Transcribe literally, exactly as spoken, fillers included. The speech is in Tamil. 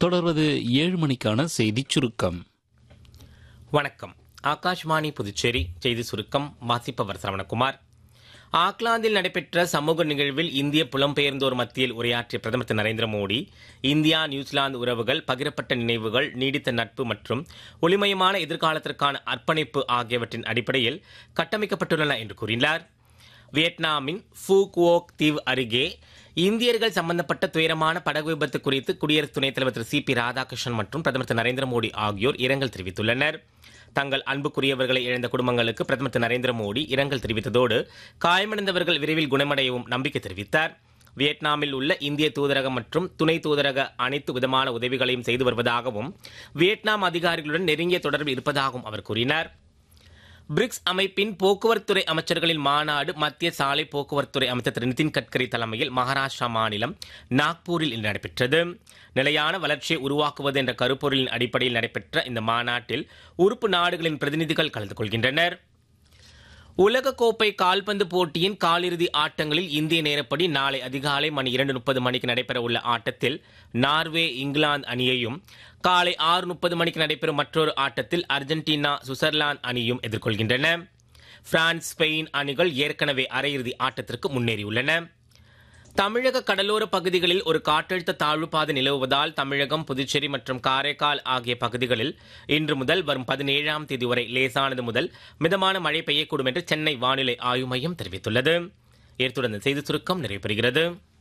தொடர்வது ஏழு மணிக்கான செய்திச் சுருக்கம். வணக்கம். ஆகாஷ்வாணி புதுச்சேரி செய்தி சுருக்கம் வாசிப்பவர் சரவணகுமார். ஆக்லாந்தில் நடைபெற்ற சமூக நிகழ்வில் இந்திய புலம்பெயர்ந்தோர் மத்தியில் உரையாற்றிய பிரதமர் திரு நரேந்திர மோடி, இந்தியா நியூசிலாந்து உறவுகள் பகிரப்பட்ட நினைவுகள், நீடித்த நட்பு மற்றும் ஒளிமயமான எதிர்காலத்திற்கான அர்ப்பணிப்பு ஆகியவற்றின் அடிப்படையில் கட்டமைக்கப்பட்டுள்ளன என்று கூறினார். வியட்நாமின் ஃபூகுவோக் தீவு அருகே இந்தியர்கள் சம்பந்தப்பட்ட துயரமான படகு விபத்து குறித்து குடியரசு துணைத் தலைவர் திரு சி பி ராதாகிருஷ்ணன் மற்றும் பிரதமர் திரு நரேந்திர மோடி ஆகியோர் இரங்கல் தெரிவித்துள்ளனர். தங்கள் அன்புக்குரியவர்களை இழந்த குடும்பங்களுக்கு பிரதமர் திரு நரேந்திர மோடி இரங்கல் தெரிவித்ததோடு காயமடைந்தவர்கள் விரைவில் குணமடையவும் நம்பிக்கை தெரிவித்தார். வியட்நாமில் உள்ள இந்திய தூதரகம் மற்றும் துணை தூதரக அனைத்து விதமான உதவிகளையும் செய்து வருவதாகவும் வியட்நாம் அதிகாரிகளுடன் நெருங்கிய தொடர்பு இருப்பதாகவும் அவர் கூறினார். பிரிக்ஸ் அமைப்பின் போக்குவரத்துறை அமைச்சர்களின் மாநாடு மத்திய சாலை போக்குவரத்துறை அமைச்சர் திரு நிதின் கட்கரி தலைமையில் மகாராஷ்டிரா மாநிலம் நாக்பூரில் இன்று நடைபெற்றது. நிலையான வளர்ச்சியை உருவாக்குவது என்ற கருப்பொருளின் அடிப்படையில் நடைபெற்ற இந்த மாநாட்டில் உறுப்பு நாடுகளின் பிரதிநிதிகள் கலந்து கொள்கின்றனர். உலகக்கோப்பை கால்பந்து போட்டியின் காலிறுதி ஆட்டங்களில் இந்திய நேரப்படி நாளை அதிகாலை மணி இரண்டு முப்பது மணிக்கு நடைபெற உள்ள ஆட்டத்தில் நார்வே இங்கிலாந்து அணியையும், காலை ஆறு முப்பது மணிக்கு நடைபெறும் மற்றொரு ஆட்டத்தில் அர்ஜென்டினா சுவிட்சர்லாந்து அணியும் எதிர்கொள்கின்றன. பிரான்ஸ், ஸ்பெயின் அணிகள் ஏற்கனவே அரையிறுதி ஆட்டத்திற்கு முன்னேறியுள்ளன. தமிழக கடலோர பகுதிகளில் ஒரு காற்றழுத்த தாழ்வுப்பாதை நிலவுவதால் தமிழகம், புதுச்சேரி மற்றும் காரைக்கால் ஆகிய பகுதிகளில் இன்று முதல் வரும் பதினேழாம் தேதி வரை லேசானது முதல் மிதமான மழை பெய்யக்கூடும் என்று சென்னை வானிலை ஆய்வு மையம் தெரிவித்துள்ளது. ஏற்றுடன் செய்தி சுருக்கம் நிறைவு பெறுகிறது.